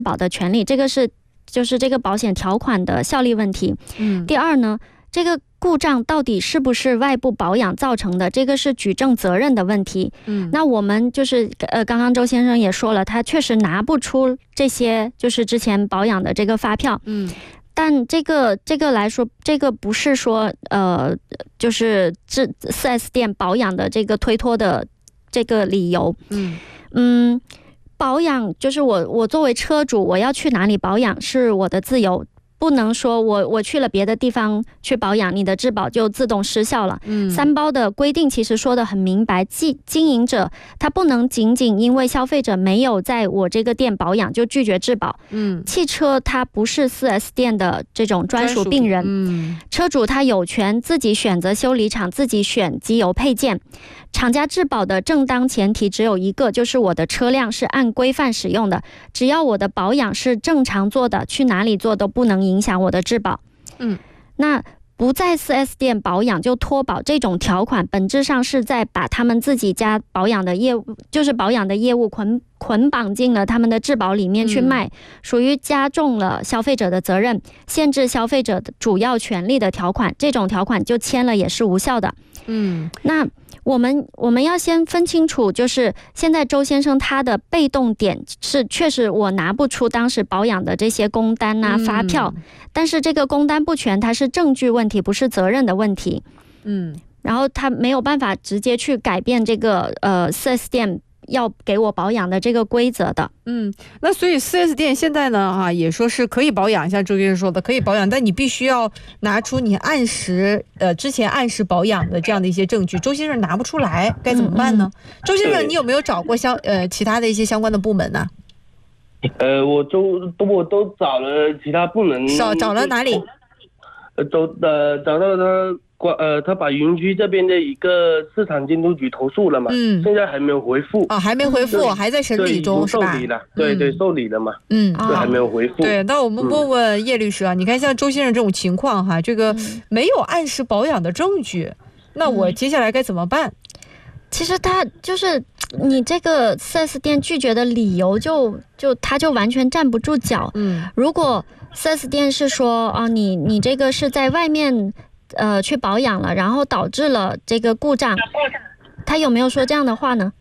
保的权利，这个是就是这个保险条款的效力问题。第二呢，这个故障到底是不是外部保养造成的，这个是举证责任的问题。那我们就是刚刚周先生也说了，他确实拿不出这些就是之前保养的这个发票。但这个来说，这个不是说就是4S 店保养的这个推脱的这个理由。保养就是我作为车主，我要去哪里保养是我的自由，不能说我去了别的地方去保养，你的质保就自动失效了。三包的规定其实说得很明白，经营者他不能仅仅因为消费者没有在我这个店保养就拒绝质保。汽车它不是 4S 店的这种专属病人，车主他有权自己选择修理厂，自己选机油配件。厂家质保的正当前提只有一个，就是我的车辆是按规范使用的，只要我的保养是正常做的，去哪里做都不能影响我的质保。那不在 4S 店保养就脱保这种条款，本质上是在把他们自己家保养的业务，就是保养的业务捆绑进了他们的质保里面去卖，属于加重了消费者的责任，限制消费者的主要权利的条款，这种条款就签了也是无效的。那我们要先分清楚，就是现在周先生他的被动点是确实我拿不出当时保养的这些工单啊、发票，但是这个工单不全，它是证据问题，不是责任的问题。然后他没有办法直接去改变这个4S 店要给我保养的这个规则的。 那所以 4S 店现在呢也说是可以保养，像周先生说的可以保养，但你必须要拿出你之前按时保养的这样的一些证据，周先生拿不出来，该怎么办呢？周先生，你有没有找过其他的一些相关的部门呢？ 我都找了其他部门。 找了哪里？ 找到他把云居这边的一个市场监督局投诉了嘛，现在还没有回复。 还没回复，还在审理中是吧？ 受理了，对，受理了嘛。对，还没有回复。 对，那我们问问叶律师啊，你看像周先生这种情况哈，这个没有按时保养的证据，那我接下来该怎么办？ 其实他就是你这个 4S 店拒绝的理由他就完全站不住脚。如果 4S 店是说你这个是在外面去保养了，然后导致了这个故障，他有没有说这样的话呢？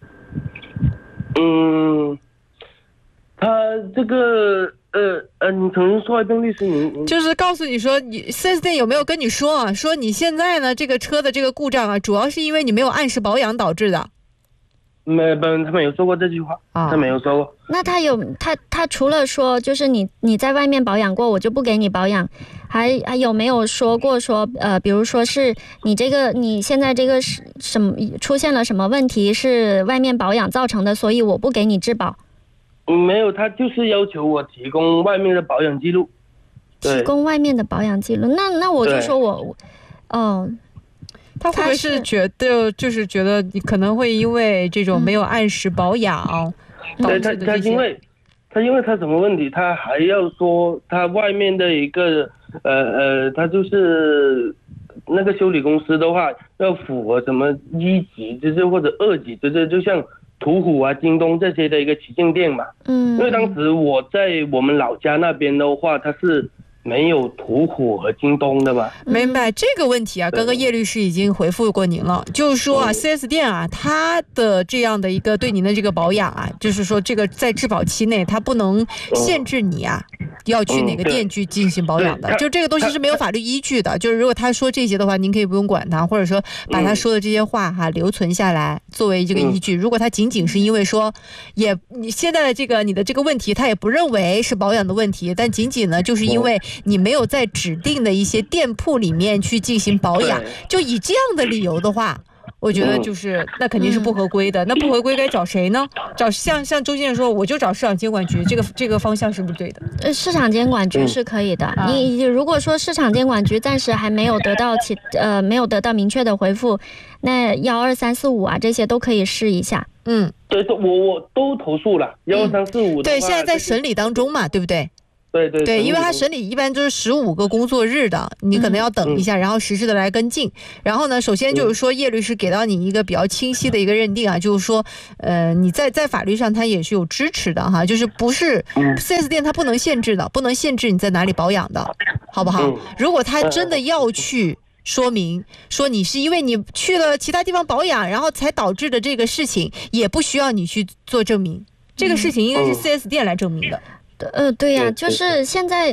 他这个你重新说一遍，律师，您就是告诉你说，你 4S 店有没有跟你说说你现在呢这个车的这个故障主要是因为你没有按时保养导致的？ 他没有说过这句话。他没有说过。那他除了说就是你在外面保养过，我就不给你保养，还有没有说过说比如说是你现在这个是什么出现了什么问题是外面保养造成的，所以我不给你质保？ 没有，他就是要求我提供外面的保养记录。 提供外面的保养记录，那我就说他会不会是觉得你可能会因为这种没有按时保养导致的这些？ 他因为他什么问题，他还要说他外面的一个他就是那个修理公司的话要符合什么1级就是或者2级，就像途虎啊、京东这些的一个旗舰店嘛。因为当时我在我们老家那边的话，它是没有途虎和京东的吧？ 明白这个问题啊，刚刚叶律师已经回复过您了，就是说4S 店它的这样的一个对您的这个保养就是说这个在质保期内它不能限制你要去哪个店去进行保养的，就这个东西是没有法律依据的。就是如果他说这些的话，您可以不用管他，或者说把他说的这些话留存下来作为这个依据。如果他仅仅是因为说你现在的你的这个问题他也不认为是保养的问题，但仅仅呢就是因为你没有在指定的一些店铺里面去进行保养，就以这样的理由的话，我觉得那肯定是不合规的。那不合规该找谁呢？找像周先生说，我就找市场监管局，这个方向是不是对的？ 市场监管局是可以的。你如果说市场监管局暂时还没有得到明确的回复，那12345这些都可以试一下。 对，我都投诉了12345。 对，现在在审理当中嘛，对不对？ 对， 因为它审理一般就是15个工作日的，你可能要等一下，然后实时的来跟进。然后呢，首先就是说叶律师给到你一个比较清晰的一个认定啊，就是说你在法律上它也是有支持的哈，就是不是 4S 店它不能限制的，不能限制你在哪里保养的，好不好？如果他真的要去说明说你是因为你去了其他地方保养，然后才导致的这个事情，也不需要你去做证明，这个事情应该是 4S 店来证明的。 对呀，就是现在，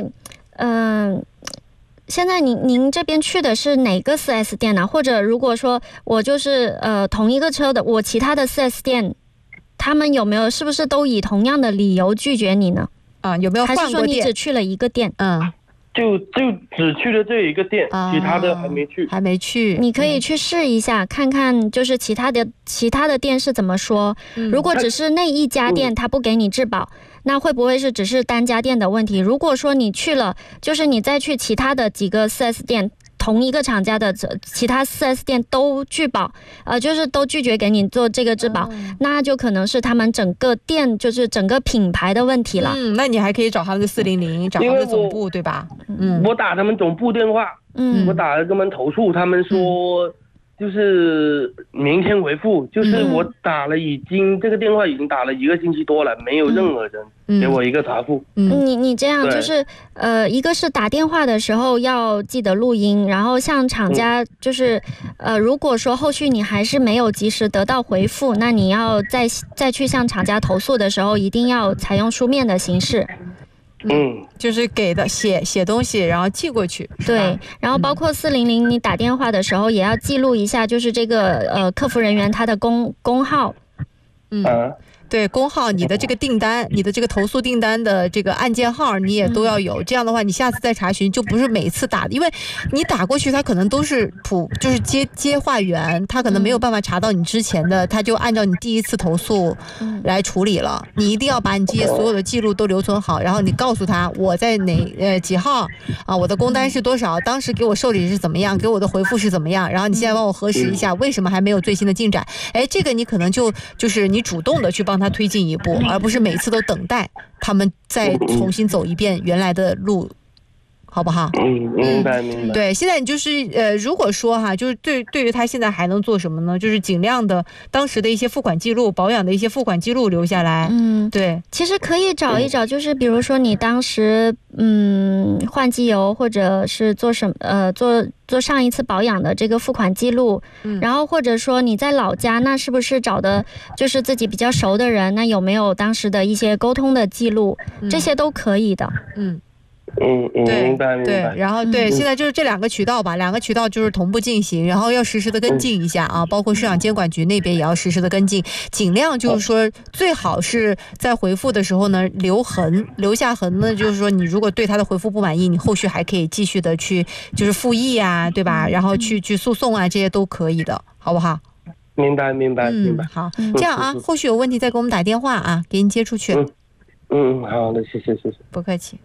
现在您这边去的是哪个 4S 店呢？或者如果说我就是同一个车的，我其他的 4S 店，他们有没有是不是都以同样的理由拒绝你呢？ 有没有换过店？ 还是说你只去了一个店？ 就只去了这一个店，其他的还没去。 你可以去试一下，看看就是其他的店是怎么说。如果只是那一家店他不给你质保，那会不会是只是单家店的问题？如果说你去了，就是你再去其他的几个 4S 店，同一个厂家的其他 4S 店都拒保，就是都拒绝给你做这个质保，那就可能是他们整个店就是整个品牌的问题了。 那你还可以找他们的400，找他们的总部，对吧？ 我打他们总部电话，我打了他们投诉，他们说就是明天回复，就是我打了这个电话已经打了1个星期多了，没有任何人给我一个答复。 你这样就是一个是打电话的时候要记得录音，然后向厂家就是如果说后续你还是没有及时得到回复，那你要再去向厂家投诉的时候，一定要采用书面的形式。 就是给的写东西，然后寄过去。 对，然后包括400，你打电话的时候也要记录一下，就是这个客服人员他的工号。对，工号，你的这个订单，你的这个投诉订单的这个案件号，你也都要有。这样的话，你下次再查询就不是每次打，因为你打过去，他可能都是就是接话员，他可能没有办法查到你之前的，他就按照你第一次投诉来处理了。你一定要把你这些所有的记录都留存好，然后你告诉他我在几号啊，我的工单是多少，当时给我受理是怎么样，给我的回复是怎么样，然后你现在帮我核实一下，为什么还没有最新的进展？这个你可能就是你主动的去帮他推进一步，而不是每次都等待他们再重新走一遍原来的路，好不好？ 明白。 对，现在你就是如果说哈，就是对于他现在还能做什么呢？就是尽量的当时的一些付款记录，保养的一些付款记录留下来。对， 其实可以找一找，就是比如说你当时换机油，或者是做上一次保养的这个付款记录，然后或者说你在老家，那是不是找的就是自己比较熟的人？那有没有当时的一些沟通的记录？这些都可以的。 明白。 然后现在就是这2个渠道吧，2个渠道就是同步进行，然后要实时的跟进一下啊，包括市场监管局那边也要实时的跟进，尽量就是说最好是在回复的时候呢留下痕呢，就是说你如果对他的回复不满意，你后续还可以继续的去就是复议啊，对吧？然后去诉讼啊，这些都可以的，好不好？ 明白。 好，这样啊，后续有问题再给我们打电话啊，给你接出去。 好的，谢谢。 不客气。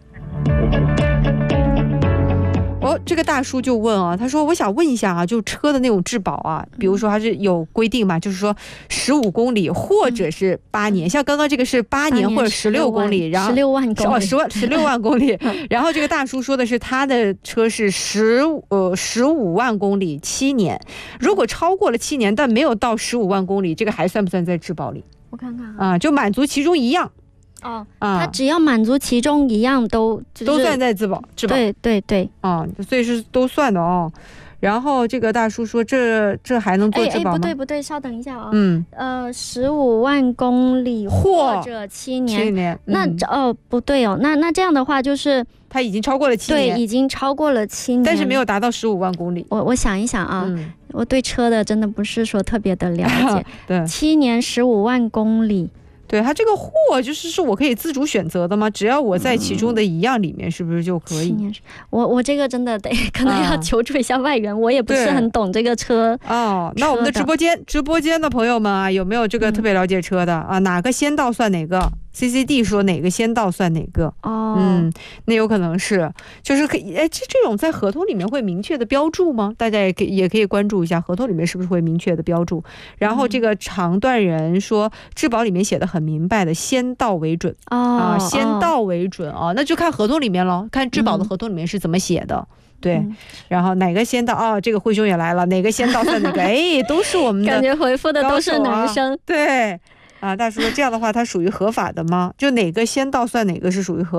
这个大叔就问啊，他说我想问一下啊，就车的那种质保啊，比如说还是有规定嘛，就是说15公里或者是8年，像刚刚这个是8年或者16公里，然后 16万公里 ，16万公里。然后这个大叔说的是他的车是15万公里7年，如果超过了7年但没有到15万公里，这个还算不算在质保里？ 我看看啊，就满足其中一样。 他只要满足其中一样都算在质保。 对。 所以是都算的哦。然后这个大叔说这还能做质保吗？ 不对，稍等一下啊。15万公里或者7年。那不对哦，那这样的话就是他已经超过了7年。 对，已经超过了7年， 但是没有达到15万公里。 我想一想啊，我对车的真的不是说特别的了解。 对 ，7年15万公里。 对，它这个或就是我可以自主选择的吗？只要我在其中的一样里面，是不是就可以？ 我这个真的可能要求助一下外援，我也不是很懂这个车。 那我们的直播间的朋友们啊，有没有这个特别了解车的啊？哪个先到算哪个？ CCD 说哪个先到算哪个。那有可能是，就是这种在合同里面会明确的标注吗？大家也可以关注一下合同里面是不是会明确的标注。然后这个长段人说质保里面写的很明白的，先到为准。先到为准啊，那就看合同里面了，看质保的合同里面是怎么写的。对，然后哪个先到这个慧兄也来了，哪个先到算哪个。都是我们的感觉回复的都是男生。 对大叔说这样的话它属于合法的吗？就哪个先到算哪个是属于合法的。